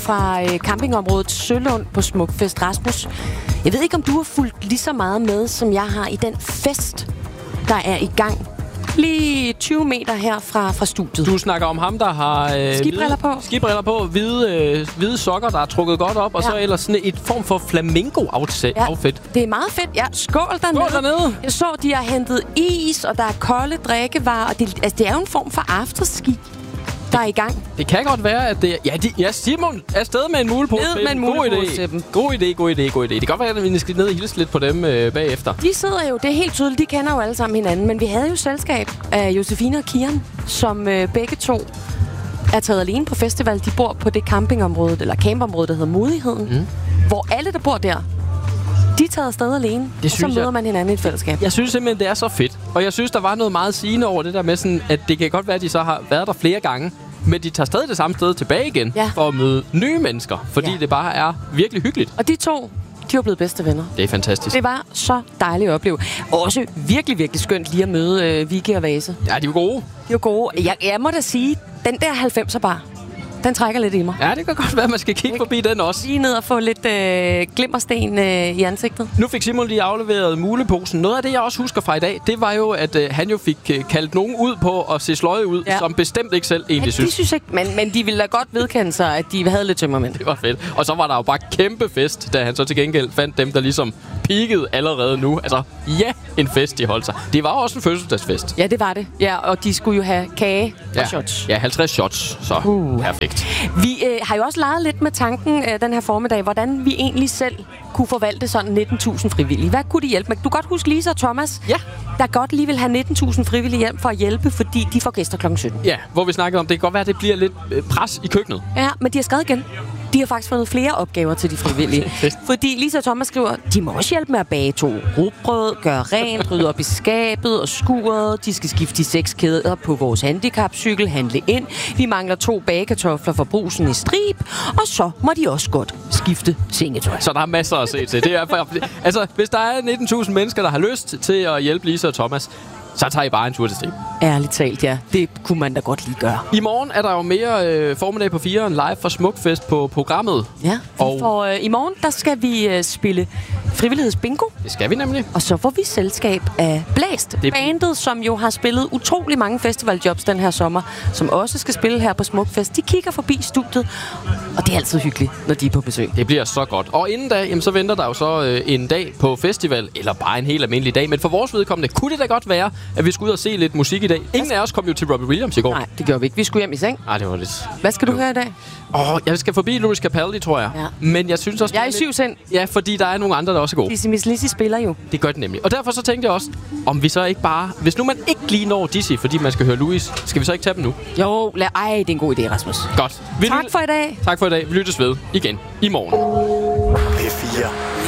fra campingområdet Sølund på Smukfest. Rasmus, jeg ved ikke, om du har fulgt lige så meget med, som jeg har i den fest, der er i gang. Lige 20 meter her fra studiet. Du snakker om ham, der har skibriller på, hvide sokker, der er trukket godt op, og så ellers sådan et form for flamingo-outfit. Ja, det er meget fedt. Ja, skål dernede. Jeg så, de har hentet is, og der er kolde drikkevarer, og det er jo en form for afterski, der er i gang. Det kan godt være, at det er... Simon er afsted med en mulepose. God idé. Det kan godt være, at vi skal ned og hilse lidt på dem bagefter. De sidder jo, det er helt tydeligt, de kender jo alle sammen hinanden, men vi havde jo selskab af Josefine og Kian, som begge to er taget alene på festival. De bor på det campingområde, eller campområde, der hedder Modigheden, hvor alle, der bor der, de er taget afsted alene, og så møder man hinanden i et fællesskab. Jeg synes simpelthen, det er så fedt. Og jeg synes, der var noget meget sigende over det der med sådan, at det kan godt være, at de så har været der flere gange, men de tager stadig det samme sted tilbage igen for at møde nye mennesker, fordi det bare er virkelig hyggeligt. Og de to, de var blevet bedste venner. Det er fantastisk. Det var så dejligt at opleve. Også virkelig, virkelig skønt lige at møde Vicky og Vase. Ja, de var gode. De var gode. Jeg må da sige, den der 90'er bar, den trækker lidt i mig. Ja, det kan godt være, at man skal kigge forbi den også. Lige ned og få lidt glimmersten i ansigtet. Nu fik Simon lige afleveret muleposen. Noget af det, jeg også husker fra i dag, det var jo, at han jo fik kaldt nogen ud på at se sløje ud, som bestemt ikke selv egentlig synes. De synes ikke, men de ville da godt vedkende sig, at de havde lidt tømmermænd. Det var fedt. Og så var der jo bare kæmpe fest, da han så til gengæld fandt dem, der ligesom peakede allerede nu. Altså, en fest, de holdt sig. Det var også en fødselsdagsfest. Ja, det var det. Ja, og de skulle jo have kage og shots. Ja, 50 shots. Så perfekt. Vi har jo også leget lidt med tanken den her formiddag, hvordan vi egentlig selv kunne forvalte sådan 19.000 frivillige. Hvad kunne de hjælpe med? Du kan godt huske Lisa og Thomas, der godt lige vil have 19.000 frivillige hjem for at hjælpe, fordi de får gæster kl. 17. Ja, hvor vi snakkede om, det kan godt være, at det bliver lidt pres i køkkenet. Ja, men de har skrevet igen. De har faktisk fået flere opgaver til de frivillige. Fordi Lisa og Thomas skriver, de må også hjælpe med at bage 2 rugbrød, gøre rent, rydde op i skabet og skuret. De skal skifte de 6 kæder på vores handicapcykel, handle ind. Vi mangler 2 bagekartofler for Brugsen i Strib. Og så må de også godt skifte sengetøj. Så der er masser at se til. Det er, altså, hvis der er 19.000 mennesker, der har lyst til at hjælpe Lisa og Thomas, så tager I bare en tur til Strib. Ærligt talt, ja. Det kunne man da godt lige gøre. I morgen er der jo mere formiddag på 4'eren live fra Smukfest på programmet. Ja, i morgen der skal vi spille frivillighedsbingo. Det skal vi nemlig. Og så får vi selskab af Blæst. Bandet, som jo har spillet utrolig mange festivaljobs den her sommer, som også skal spille her på Smukfest. De kigger forbi studiet, og det er altid hyggeligt, når de er på besøg. Det bliver så godt. Og inden da, så venter der jo så en dag på festival, eller bare en helt almindelig dag. Men for vores vedkommende kunne det da godt være, at vi skulle ud og se lidt musik i dag. Ingen af os kom jo til Robbie Williams i går. Nej, det gjorde vi ikke. Vi skulle hjem i seng. Nej, det var lidt... Hvad skal du høre i dag? Jeg skal forbi Louis Capaldi, tror jeg. Ja. Men jeg synes også... Jeg er i 7 sind. Ja, fordi der er nogle andre, der også er gode. Dizzy Miss Lizzy spiller jo. Det gør det nemlig. Og derfor så tænkte jeg også, om vi så ikke bare... Hvis nu man ikke lige når Dizzy, fordi man skal høre Louis, skal vi så ikke tage dem nu? Jo, det er en god idé, Rasmus. Godt. Tak for i dag. Tak for i dag. Vi lyttes ved igen i morgen. P4